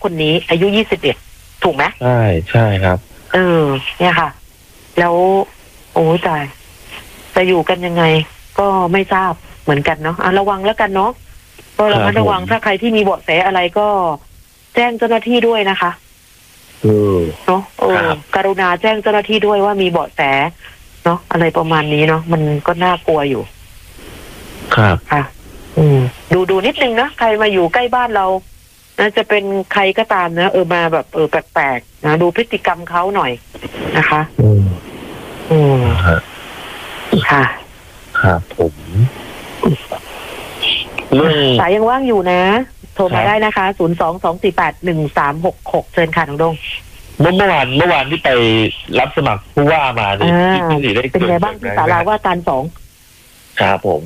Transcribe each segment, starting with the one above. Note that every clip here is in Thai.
คนนี้อายุ21ถูกไหมใช่ใช่ครับเนี่ยค่ะแล้วโอ้ตายจะอยู่กันยังไงก็ไม่ทราบเหมือนกันเนาะระวังแล้วกันเนาะก็ระวังถ้าใครที่มีเบาะแสอะไรก็แจ้งเจ้าหน้าที่ด้วยนะคะเนาะกรุณาแจ้งเจ้าหน้าที่ด้วยว่ามีเบาะแสเนาะอะไรประมาณนี้เนาะมันก็น่ากลัวอยู่ครับค่ะดูนิดนึงนะใครมาอยู่ใกล้บ้านเรานะจะเป็นใครก็ตามนะมาแบบแปลกๆนะดูพฤติกรรมเขาหน่อยนะคะค่ะครับผมสายยังว่างอยู่นะโทรมาได้นะคะ022481366เชิญค่ะน้องดงเมื่อวานที่ไปรับสมัครผู้ว่ามาเนี่ยพี่สีได้เป็นไงบ้างที่ศาลาว่าการ2 ครับผม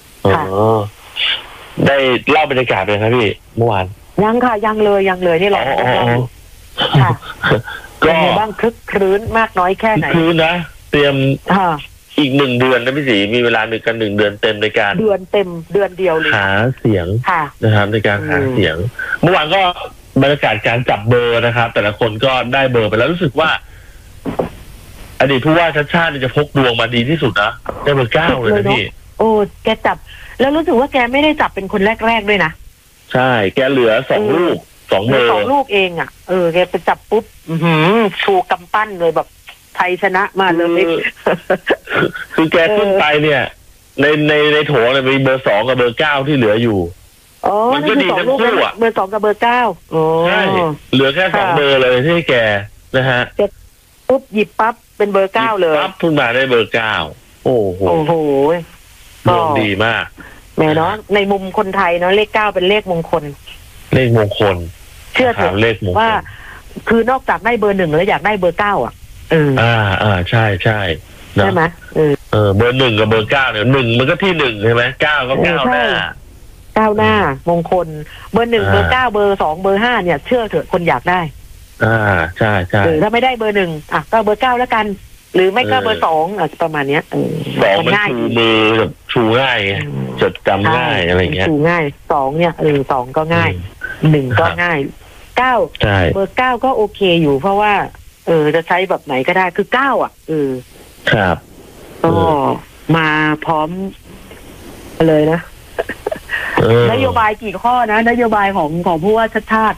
ได้เล่าบรรยากาศเลยครับพี่เมื่อวานยังค่ะยังเลยนี่หรอค่ะก็บ้างคึกครื้นมากน้อยแค่ไหนครื้นนะเตรียมอีก1 เดือนนะพี่สีมีเวลา1 เดือนเต็มในการเดือนเต็มเดือนเดียวเลยหาเสียงนะครับในการหาเสียงเมื่อวานก็บรรยากาศการจับเบอร์นะครับแต่ละคนก็ได้เบอร์ไปแล้วรู้สึกว่าอดีตผู้ว่าชัดชาติจะพกดวงมาดีที่สุดนะได้เบอร์ 9เลยนะพี่โอ้แกจับแล้วรู้สึกว่าแกไม่ได้จับเป็นคนแรกๆด้วยนะใช่แกเหลือ2 ลูก2 เบอร์ 2 ลูกเองอ่ะแกไปจับปุ๊บชูกำปั้นเลยแบบไทยชนะมาเลยคือแกขึ้นไปเนี่ยในโถเนี่ยมีเบอร์ 2กับเบอร์ 9ที่เหลืออยู่มันก็ดีทั้งคู่อ่ะเบอร์ 2กับเบอร์ 9 ใช่เหลือแค่2 เบอร์เลยที่แกนะฮะปุ๊บหยิบปั๊บเป็นเบอร์ 9เลยปั๊บขึ้นมาได้เบอร์ 9โอ้โหดวงดีมากแม่เนาะในมุมคนไทยเนาะเลข 9เป็นเลขมงคลเชื่อเถอะว่าคือนอกจากได้เบอร์ 1แล้วอยากได้เบอร์ 9อ่ะใช่ใช่ไหมเบอร์ 1กับเบอร์ 9เนี่ย1มันก็ที่1ใช่ไหม9ก็9หน้ามงคลเบอร์ 1เบอร์ 9เบอร์ 2เบอร์ 5เนี่ยเชื่อเถอะคนอยากได้ใช่ใช่ถ้าไม่ได้เบอร์ 1ก็เบอร์ 9แล้วกันหรือไม่ก็เบอร์ 2ประมาณเนี้ย 2มันชูมือแบบชูง่ายจดจำง่ายอะไรเงี้ยชูง่าย2เนี่ย2ก็ง่าย1ก็ง่าย9เบอร์ 9ก็โอเคอยู่เพราะว่าจะใช้แบบไหนก็ได้คือ9อ่ะครับก็มาพร้อมเลยนะนโยบายกี่ข้อนะนโยบายของผู้ว่าชัดชาติ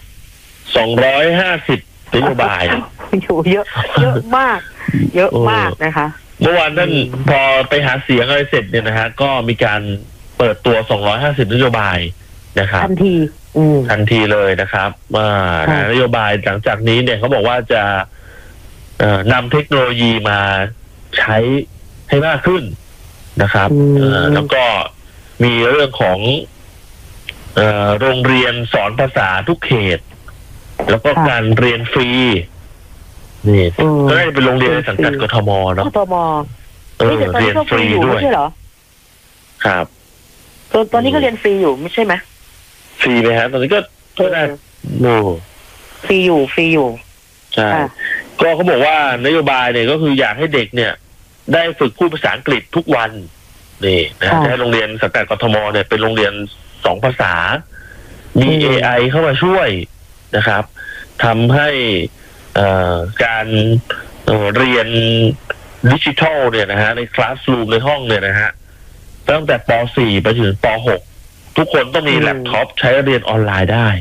250นโยบายอยู่เยอะมากนะคะเมื่อวานท่านพอไปหาเสียงอะไรเสร็จเนี่ยนะฮะก็มีการเปิดตัว250นโยบายนะครับทันทีเลยนะครับว่านโยบายหลังจากนี้เนี่ยเขาบอกว่าจะนำเทคโนโลยีมาใช้ให้มากขึ้นนะครับแล้วก็มีเรื่องของโรงเรียนสอนภาษาทุกเขตแล้วก็การเรียนฟรีนี่ก็ได้เป็นโรงเรียนในสังกัดกทมเนาะกทมเรียนฟรีด้วยใช่เหรอครับตอนนี้ก็เรียนฟรีอยู่ไม่ใช่ไหมฟรีไหมฮะตอนนี้ก็ได้ฟรีอยู่ใช่ก็เขาบอกว่านโยบายเนี่ยก็คืออยากให้เด็กเนี่ยได้ฝึกพูดภาษาอังกฤษทุกวันนี่นะให้โรงเรียนสังกัดกทมเนี่ยเป็นโรงเรียน2 ภาษามี AI เข้ามาช่วยนะครับทำให้การเรียนดิจิทัลเนี่ยนะฮะในคลาสรูมในห้องเนี่ยนะฮะตั้งแต่ป .4 ไปถึงป .6 ทุกคนต้องมีแล็ปท็อปใช้เรียนออนไลน์ได้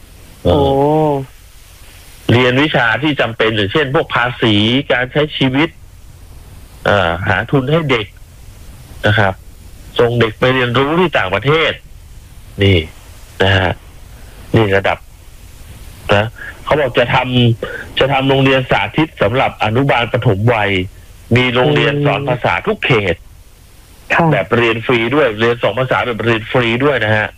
เรียนวิชาที่จำเป็นอย่างเช่นพวกภาษีการใช้ชีวิตหาทุนให้เด็กนะครับส่งเด็กไปเรียนรู้ที่ต่างประเทศนี่นะฮะนี่ระดับนะเขาบอกจะทำโรงเรียนสาธิตสำหรับอนุบาลประถมวัยมีโรงเรียนสอนภาษาทุกเขตแบบเรียนฟรีด้วยเรียน2 ภาษาแบบเรียนฟรีด้วยนะฮะ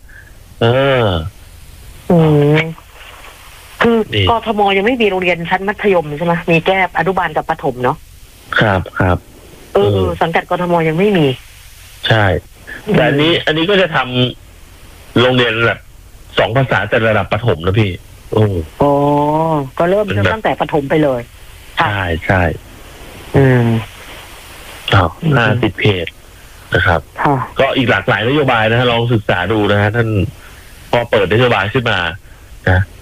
คือกทมยังไม่มีโรงเรียนชั้นมัธยมใช่ไหมมีแค่อนุบาลกับประถมเนาะครับสังกัดกทมยังไม่มีใช่แต่อันนี้ก็จะทำโรงเรียนแบบ2 ภาษาแต่ระดับประถมนะพี่ก็เริ่มตั้งแต่ประถมไปเลยใช่50 เพจนะครับก็อีกหลากหลายนโยบายนะฮะลองศึกษาดูนะฮะท่านพอเปิดนโยบายขึ้นมานะ